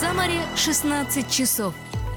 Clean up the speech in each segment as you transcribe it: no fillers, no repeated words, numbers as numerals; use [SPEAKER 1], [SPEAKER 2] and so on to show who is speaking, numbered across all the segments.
[SPEAKER 1] Самаре 16 часов.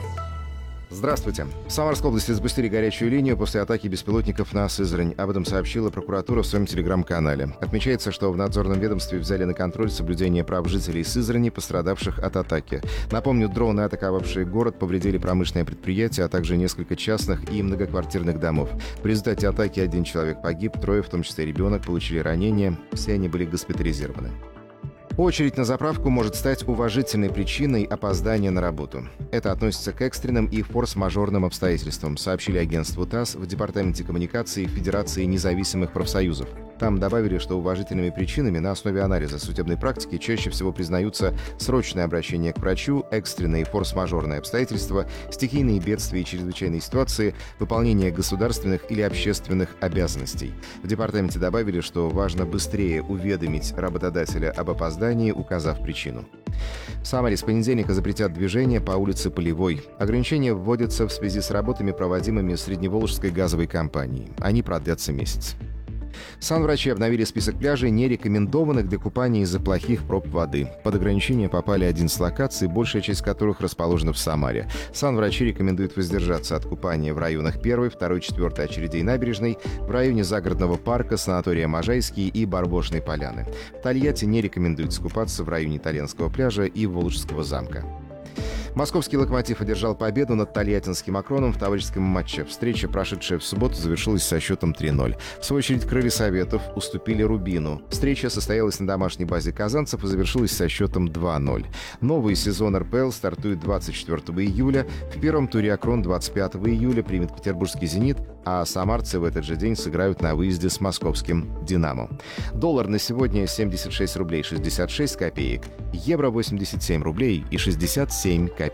[SPEAKER 2] Здравствуйте. В Самарской области запустили горячую линию после атаки беспилотников на Сызрань. Об этом сообщила прокуратура в своем телеграм-канале. Отмечается, что в надзорном ведомстве взяли на контроль соблюдение прав жителей Сызрани, пострадавших от атаки. Напомню, дроны, атаковавшие город, повредили промышленное предприятие, а также несколько частных и многоквартирных домов. В результате атаки один человек погиб, трое, в том числе ребенок, получили ранения. Все они были госпитализированы. Очередь на заправку может стать уважительной причиной опоздания на работу. Это относится к экстренным и форс-мажорным обстоятельствам, сообщили агентству ТАСС в Департаменте коммуникации Федерации независимых профсоюзов. Там добавили, что уважительными причинами на основе анализа судебной практики чаще всего признаются срочное обращение к врачу, экстренные и форс-мажорные обстоятельства, стихийные бедствия и чрезвычайные ситуации, выполнение государственных или общественных обязанностей. В департаменте добавили, что важно быстрее уведомить работодателя об опоздании, указав причину. В Самаре с понедельника запретят движение по улице Полевой. Ограничения вводятся в связи с работами, проводимыми Средневолжской газовой компанией. Они продлятся месяц. Санврачи обновили список пляжей, не рекомендованных для купания из-за плохих проб воды. Под ограничения попали 11 локаций, большая часть которых расположена в Самаре. Санврачи рекомендуют воздержаться от купания в районах 1, 2, 4 очередей набережной, в районе загородного парка, санатория Можайский и Барбошной поляны. В Тольятти не рекомендуют купаться в районе Итальянского пляжа и Волжского замка. Московский «Локомотив» одержал победу над тольяттинским «Акроном» в товарищеском матче. Встреча, прошедшая в субботу, завершилась со счетом 3-0. В свою очередь, «Крылья Советов» уступили «Рубину». Встреча состоялась на домашней базе казанцев и завершилась со счетом 2-0. Новый сезон РПЛ стартует 24 июля. В первом туре «Акрон» 25 июля примет петербургский «Зенит», а самарцы в этот же день сыграют на выезде с московским «Динамо». Доллар на сегодня 76 рублей 66 копеек, евро 87 рублей и 67 копеек.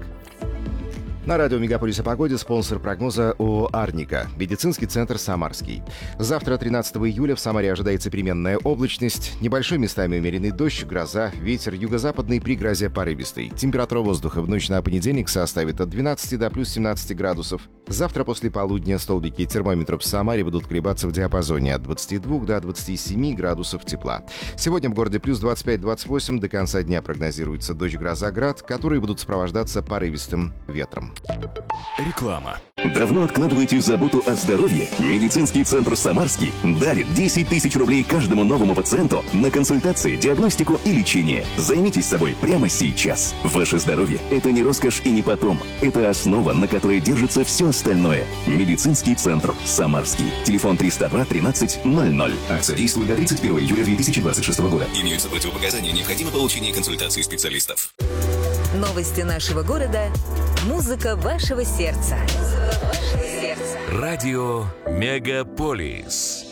[SPEAKER 2] На радио «Мегаполис» о погоде спонсор прогноза ООО «Арника». Медицинский центр «Самарский». Завтра, 13 июля, в Самаре ожидается переменная облачность. Небольшой местами умеренный дождь, гроза, ветер юго-западный при грозе порывистый. Температура воздуха в ночь на понедельник составит от 12 до плюс 17 градусов. Завтра после полудня столбики термометров в Самаре будут колебаться в диапазоне от 22 до 27 градусов тепла. Сегодня в городе плюс 25-28, до конца дня прогнозируется дождь, гроза, град, которые будут сопровождаться порывистым ветром.
[SPEAKER 3] Реклама.
[SPEAKER 4] Давно откладываете заботу о здоровье? Медицинский центр «Самарский» дарит 10 тысяч рублей каждому новому пациенту на консультации, диагностику и лечение. Займитесь собой прямо сейчас. Ваше здоровье – это не роскошь и не потом. Это основа, на которой держится все остальное. Медицинский центр «Самарский». Телефон 302 13 00.
[SPEAKER 3] Акция действует до 31 июля 2026 года. Имеются противопоказания, необходимо получение консультации специалистов.
[SPEAKER 5] Новости нашего города. Музыка вашего сердца.
[SPEAKER 3] Радио «Мегаполис».